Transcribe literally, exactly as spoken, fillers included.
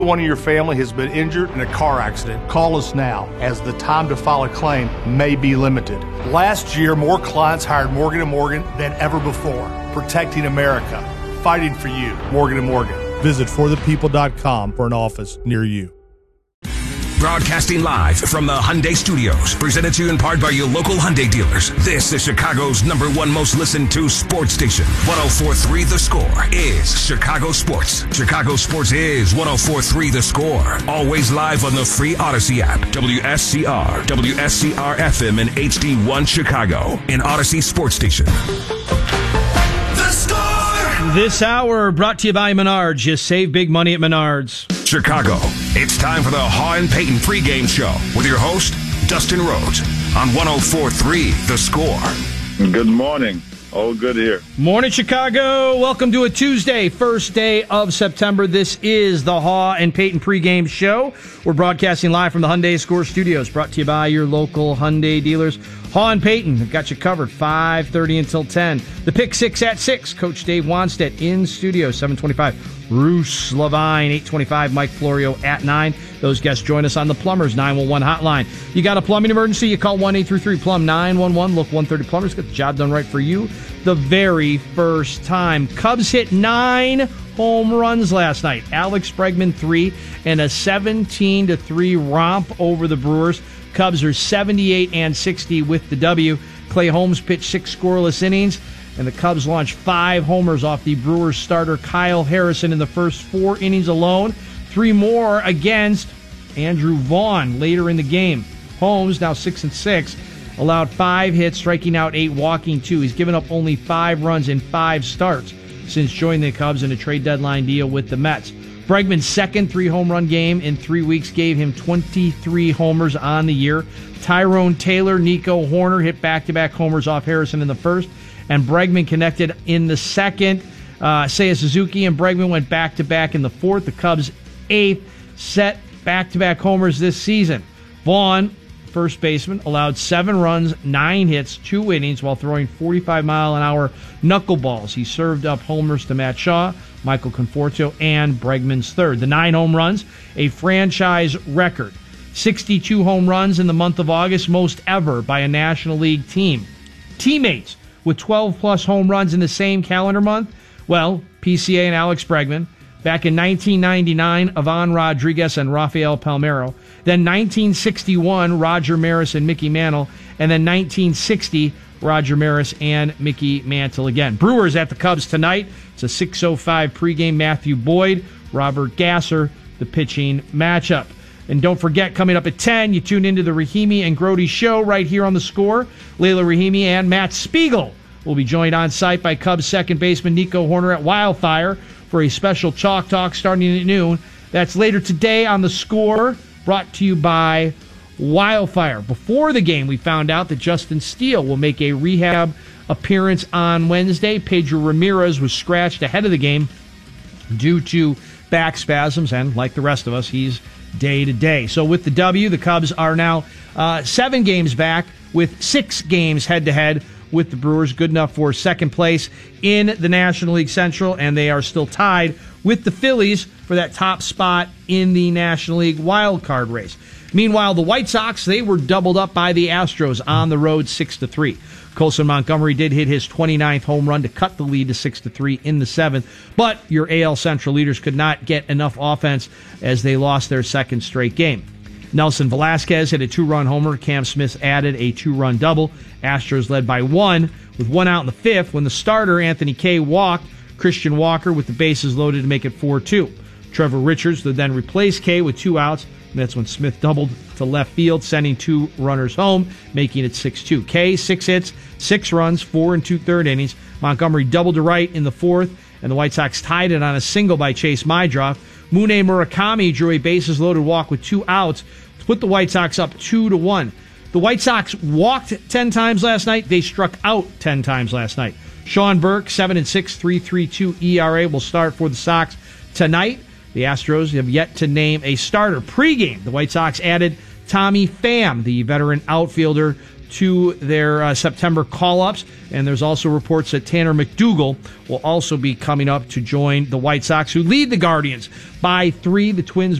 One of your family has been injured in a car accident, call us now, as the time to file a claim may be limited. Last year, more clients hired Morgan and Morgan than ever before. Protecting America. Fighting for you. Morgan and Morgan. Visit for the people dot com for an office near you. Broadcasting live from the Hyundai Studios, presented to you in part by your local Hyundai dealers. This is Chicago's number one most listened to sports station. one oh four point three The Score is Chicago Sports. Chicago Sports is one oh four point three The Score. Always live on the free Odyssey app. W S C R, W S C R F M and H D one Chicago. An Odyssey sports station. The Score! This hour brought to you by Menards. Just save big money at Menards. Chicago, it's time for the Haw and Payton pregame show with your host, Dustin Rhodes, on one oh four point three The Score. Good morning. All good here. Morning, Chicago. Welcome to a Tuesday, first day of September. This is the Haw and Payton pregame show. We're broadcasting live from the Hyundai Score Studios, brought to you by your local Hyundai dealers. Haw and Payton have got you covered five thirty until ten. The Pick Six at six. Coach Dave Wanstead in studio, seven twenty-five. Roos Levine, eight twenty-five. Mike Florio at nine. Those guests join us on the Plumbers nine one one hotline. You got a plumbing emergency, you call one eight three three plumb nine one one. Look one thirty Plumbers. Get the job done right for you the very first time. Cubs hit nine home runs last night. Alex Bregman, three, and a seventeen to three romp over the Brewers. Cubs are seventy-eight and sixty with the W. Clay Holmes pitched six scoreless innings, and the Cubs launched five homers off the Brewers starter Kyle Harrison in the first four innings alone. Three more against Andrew Vaughn later in the game. Holmes, now six and six, allowed five hits, striking out eight, walking two. He's given up only five runs in five starts since joining the Cubs in a trade deadline deal with the Mets. Bregman's second three-home run game in three weeks gave him twenty-three homers on the year. Tyrone Taylor, Nico Horner hit back-to-back homers off Harrison in the first, and Bregman connected in the second. Uh, Seiya Suzuki and Bregman went back-to-back in the fourth. The Cubs' eighth set back-to-back homers this season. Vaughn, first baseman, allowed seven runs, nine hits, two innings while throwing forty-five mile an hour knuckleballs. He served up homers to Matt Shaw, Michael Conforto, and Bregman's third. The nine home runs, a franchise record. sixty-two home runs in the month of August, most ever by a National League team. Teammates with twelve-plus home runs in the same calendar month, well, P C A and Alex Bregman. Back in nineteen ninety-nine, Ivan Rodriguez and Rafael Palmeiro. Then nineteen sixty-one, Roger Maris and Mickey Mantle. And then nineteen sixty, Roger Maris and Mickey Mantle again. Brewers at the Cubs tonight. It's a six oh five pregame. Matthew Boyd, Robert Gasser, the pitching matchup. And don't forget, coming up at ten, you tune into the Rahimi and Grody show right here on The Score. Layla Rahimi and Matt Spiegel will be joined on site by Cubs second baseman Nico Horner at Wildfire for a special Chalk Talk starting at noon. That's later today on The Score, brought to you by Wildfire. Before the game, we found out that Justin Steele will make a rehab appearance on Wednesday. Pedro Ramirez was scratched ahead of the game due to back spasms, and like the rest of us, he's day to day. So with the W, the Cubs are now uh, seven games back with six games head-to-head with the Brewers, good enough for second place in the National League Central, and they are still tied with the Phillies for that top spot in the National League wild card race. Meanwhile, the White Sox, they were doubled up by the Astros on the road six to three. Colson Montgomery did hit his twenty-ninth home run to cut the lead to six to three in the seventh, but your A L Central leaders could not get enough offense as they lost their second straight game. Nelson Velasquez hit a two-run homer. Cam Smith added a two-run double. Astros led by one with one out in the fifth when the starter, Anthony Kay, walked Christian Walker with the bases loaded to make it four two. Trevor Richards would then replace Kay with two outs, and that's when Smith doubled to left field, sending two runners home, making it six two. Kay, six hits, six runs, four and two-third innings. Montgomery doubled to right in the fourth, and the White Sox tied it on a single by Chase Mydroff. Mune Murakami drew a bases-loaded walk with two outs to put the White Sox up two to one. The White Sox walked ten times last night. They struck out ten times last night. Sean Burke, seven and six, three point three two E R A, will start for the Sox tonight. The Astros have yet to name a starter. Pre-game, the White Sox added Tommy Pham, the veteran outfielder, to their uh, September call-ups. And there's also reports that Tanner McDougal will also be coming up to join the White Sox, who lead the Guardians by three. The Twins